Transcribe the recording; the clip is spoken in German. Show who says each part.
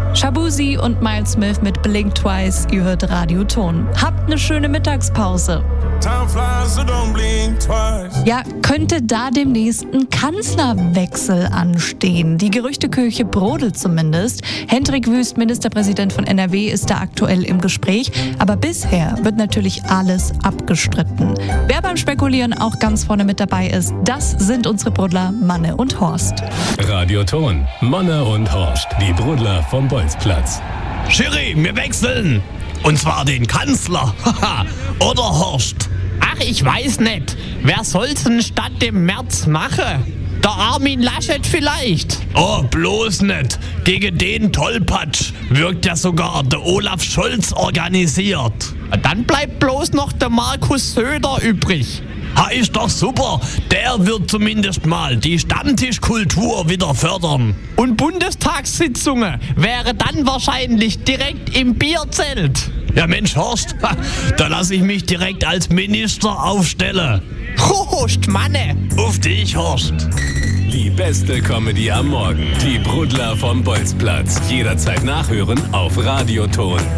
Speaker 1: Shabuzi und Miles Smith mit Blink Twice, ihr hört Radio Ton. Habt eine schöne Mittagspause. Ja, könnte da demnächst ein Kanzlerwechsel anstehen? Die Gerüchteküche brodelt zumindest. Hendrik Wüst, Ministerpräsident von NRW, ist da aktuell im Gespräch. Aber bisher wird natürlich alles abgestritten. Wer beim Spekulieren auch ganz vorne mit dabei ist, das sind unsere Brudler Manne und Horst.
Speaker 2: Radio Ton, Manne und Horst, die Brudler vom Bolzplatz.
Speaker 3: Schiri, wir wechseln. Und zwar den Kanzler. Oder Horst?
Speaker 4: Ach, ich weiß nicht. Wer soll's denn statt dem Merz machen? Der Armin Laschet vielleicht.
Speaker 3: Oh, bloß nicht. Gegen den Tollpatsch wirkt ja sogar der Olaf Scholz organisiert.
Speaker 4: Dann bleibt bloß noch der Markus Söder übrig.
Speaker 3: Ist doch super. Der wird zumindest mal die Stammtischkultur wieder fördern.
Speaker 4: Und Bundestagssitzungen wäre dann wahrscheinlich direkt im Bierzelt.
Speaker 3: Ja Mensch, Horst, da lasse ich mich direkt als Minister aufstellen.
Speaker 4: Prost, Manne.
Speaker 3: Auf dich, Horst.
Speaker 2: Die beste Comedy am Morgen. Die Brudler vom Bolzplatz. Jederzeit nachhören auf radioton.de.